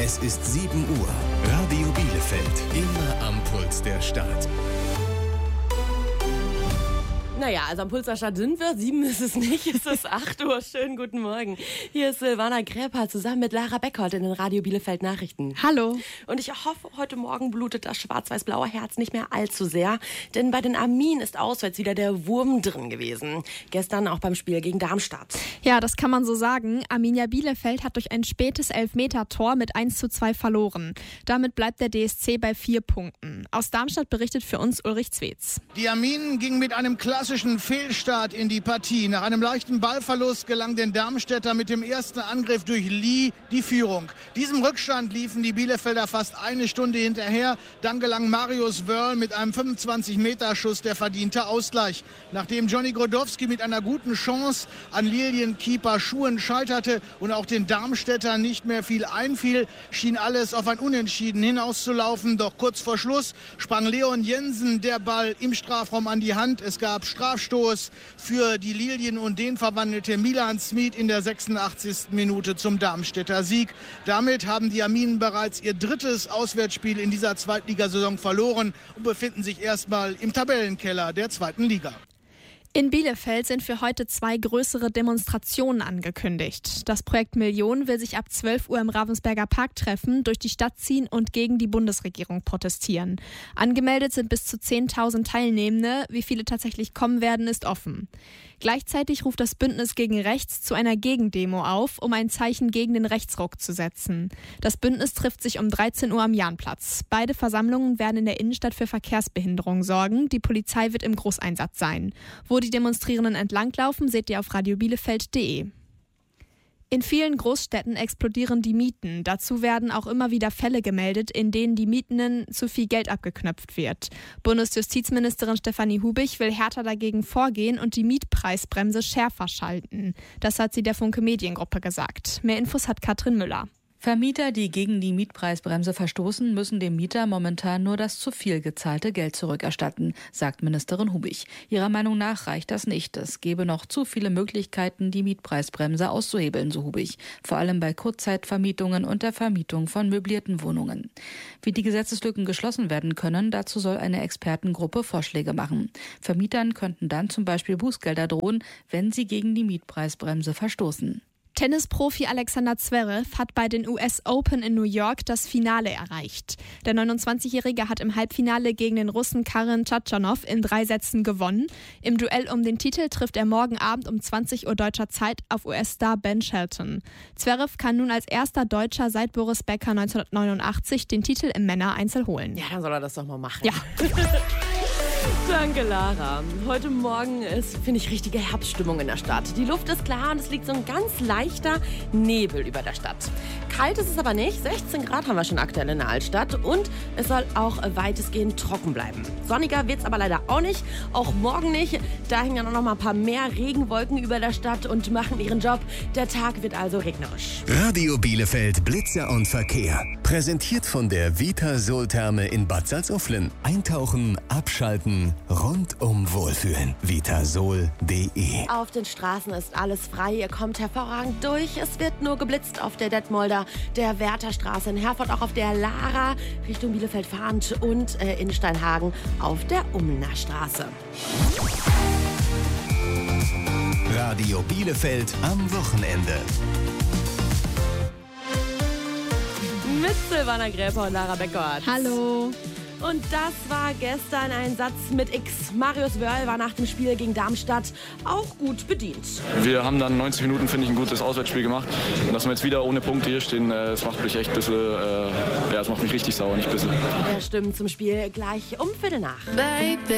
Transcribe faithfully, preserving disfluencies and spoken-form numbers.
Es ist sieben Uhr. Radio Bielefeld. Immer am Puls der Stadt. Naja, also am Puls der Stadt sind wir. Sieben ist es nicht, es ist acht Uhr. Schönen guten Morgen. Hier ist Silvana Gräper zusammen mit Lara Beckholt in den Radio Bielefeld Nachrichten. Hallo. Und ich hoffe, heute Morgen blutet das schwarz-weiß-blaue Herz nicht mehr allzu sehr. Denn bei den Armin ist auswärts wieder der Wurm drin gewesen. Gestern auch beim Spiel gegen Darmstadt. Ja, das kann man so sagen. Arminia Bielefeld hat durch ein spätes Elfmeter-Tor mit eins zu zwei verloren. Damit bleibt der D S C bei vier Punkten. Aus Darmstadt berichtet für uns Ulrich Zwetz. Die Arminen gingen mit einem klassischen Fehlstart in die Partie. Nach einem leichten Ballverlust gelang den Darmstädter mit dem ersten Angriff durch Lee die Führung. Diesem Rückstand liefen die Bielefelder fast eine Stunde hinterher. Dann gelang Marius Wörl mit einem fünfundzwanzig-Meter-Schuss der verdiente Ausgleich. Nachdem Johnny Grodowski mit einer guten Chance an Lilienkeeper Schuhen scheiterte und auch den Darmstädtern nicht mehr viel einfiel, schien alles auf ein Unentschieden hinauszulaufen. Doch kurz vor Schluss sprang Leon Jensen der Ball im Strafraum an die Hand. Es gab Strafstoß für die Lilien und den verwandelte Milan Smith in der sechsundachtzigsten Minute zum Darmstädter Sieg. Damit haben die Arminen bereits ihr drittes Auswärtsspiel in dieser Zweitligasaison verloren und befinden sich erstmal im Tabellenkeller der zweiten Liga. In Bielefeld sind für heute zwei größere Demonstrationen angekündigt. Das Projekt Million will sich ab zwölf Uhr im Ravensberger Park treffen, durch die Stadt ziehen und gegen die Bundesregierung protestieren. Angemeldet sind bis zu zehntausend Teilnehmende. Wie viele tatsächlich kommen werden, ist offen. Gleichzeitig ruft das Bündnis gegen Rechts zu einer Gegendemo auf, um ein Zeichen gegen den Rechtsruck zu setzen. Das Bündnis trifft sich um dreizehn Uhr am Jahnplatz. Beide Versammlungen werden in der Innenstadt für Verkehrsbehinderung sorgen. Die Polizei wird im Großeinsatz sein. Wo die Demonstrierenden entlanglaufen, seht ihr auf radio bielefeld punkt de. In vielen Großstädten explodieren die Mieten. Dazu werden auch immer wieder Fälle gemeldet, in denen die Mietenden zu viel Geld abgeknöpft wird. Bundesjustizministerin Stefanie Hubich will härter dagegen vorgehen und die Mietpreisbremse schärfer schalten. Das hat sie der Funke Mediengruppe gesagt. Mehr Infos hat Katrin Müller. Vermieter, die gegen die Mietpreisbremse verstoßen, müssen dem Mieter momentan nur das zu viel gezahlte Geld zurückerstatten, sagt Ministerin Hubich. Ihrer Meinung nach reicht das nicht. Es gebe noch zu viele Möglichkeiten, die Mietpreisbremse auszuhebeln, so Hubich. Vor allem bei Kurzzeitvermietungen und der Vermietung von möblierten Wohnungen. Wie die Gesetzeslücken geschlossen werden können, dazu soll eine Expertengruppe Vorschläge machen. Vermietern könnten dann zum Beispiel Bußgelder drohen, wenn sie gegen die Mietpreisbremse verstoßen. Tennisprofi Alexander Zverev hat bei den U S Open in New York das Finale erreicht. Der neunundzwanzigjährige hat im Halbfinale gegen den Russen Karen Khachanov in drei Sätzen gewonnen. Im Duell um den Titel trifft er morgen Abend um zwanzig Uhr deutscher Zeit auf U S-Star Ben Shelton. Zverev kann nun als erster Deutscher seit Boris Becker neunzehnhundertneunundachtzig den Titel im Männereinzel holen. Ja, dann soll er das doch mal machen. Ja. Danke, Lara. Heute Morgen ist, finde ich, richtige Herbststimmung in der Stadt. Die Luft ist klar und es liegt so ein ganz leichter Nebel über der Stadt. Kalt ist es aber nicht. sechzehn Grad haben wir schon aktuell in der Altstadt und es soll auch weitestgehend trocken bleiben. Sonniger wird es aber leider auch nicht. Auch morgen nicht. Da hängen ja noch mal ein paar mehr Regenwolken über der Stadt und machen ihren Job. Der Tag wird also regnerisch. Radio Bielefeld Blitzer und Verkehr. Präsentiert von der Vitasol-Therme in Bad Salzuflen. Eintauchen, abschalten, rundum wohlfühlen. vitasol punkt de. Auf den Straßen ist alles frei. Ihr kommt hervorragend durch. Es wird nur geblitzt auf der Detmolder, der Wärterstraße in Herford, auch auf der Lara Richtung Bielefeld fahrend und äh, in Steinhagen auf der Umner Straße. Radio Bielefeld am Wochenende. Mit Silvana Gräper und Lara Beckholt. Hallo. Und das war gestern ein Satz mit X. Marius Wörl war nach dem Spiel gegen Darmstadt auch gut bedient. Wir haben dann neunzig Minuten, finde ich, ein gutes Auswärtsspiel gemacht. Und dass wir jetzt wieder ohne Punkte hier stehen, das macht mich echt ein bisschen, äh, ja, das macht mich richtig sauer, nicht ein bisschen. Der Stimmen zum Spiel gleich um Viertel nach. Baby.